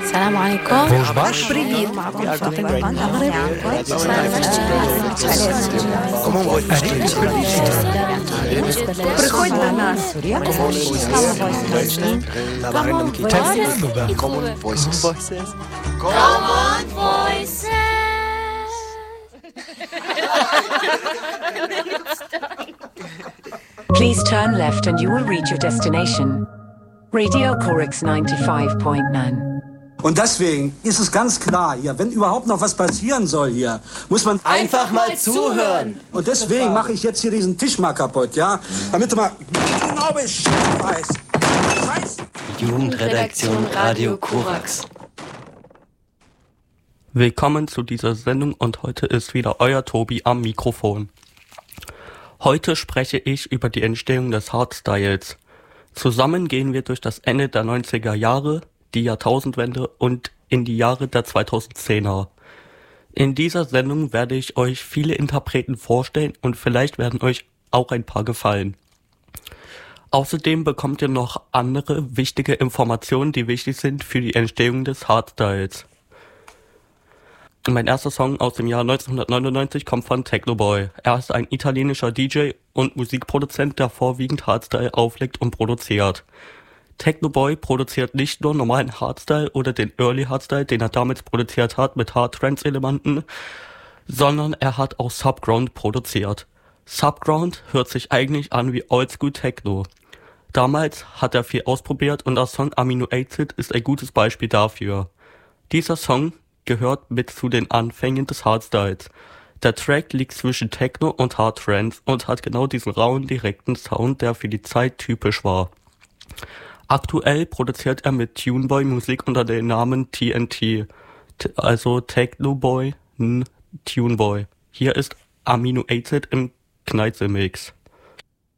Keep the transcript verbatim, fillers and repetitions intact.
السلام عليكم. Bonjour. Привет. معكم فاطمة المغرب. Приходь до нас. Common Voices. Common Voices. Please turn left and you will reach your destination. Radio Corix ninety-five point nine. Und deswegen ist es ganz klar hier, wenn überhaupt noch was passieren soll hier, muss man einfach mal zuhören. Und deswegen mache ich jetzt hier diesen Tisch mal kaputt, ja? Damit du mal genau Bescheid weißt. Scheiße. Jugendredaktion Radio Korax. Willkommen zu dieser Sendung und heute ist wieder euer Tobi am Mikrofon. Heute spreche ich über die Entstehung des Hardstyles. Zusammen gehen wir durch das Ende der neunziger Jahre, die Jahrtausendwende und in die Jahre der zweitausendzehner. In dieser Sendung werde ich euch viele Interpreten vorstellen und vielleicht werden euch auch ein paar gefallen. Außerdem bekommt ihr noch andere wichtige Informationen, die wichtig sind für die Entstehung des Hardstyles. Mein erster Song aus dem Jahr neunzehnhundertneunundneunzig kommt von Technoboy. Er ist ein italienischer D J und Musikproduzent, der vorwiegend Hardstyle auflegt und produziert. Technoboy produziert nicht nur normalen Hardstyle oder den Early Hardstyle, den er damals produziert hat mit Hard-Trance-Elementen, sondern er hat auch Subground produziert. Subground hört sich eigentlich an wie Oldschool Techno. Damals hat er viel ausprobiert und der Song Amino Acid ist ein gutes Beispiel dafür. Dieser Song gehört mit zu den Anfängen des Hardstyles. Der Track liegt zwischen Techno und Hard Trance und hat genau diesen rauen, direkten Sound, der für die Zeit typisch war. Aktuell produziert er mit Tuneboy Musik unter dem Namen T N T, also Technoboy n Tuneboy. Hier ist Amino Acid im Kneizelmix.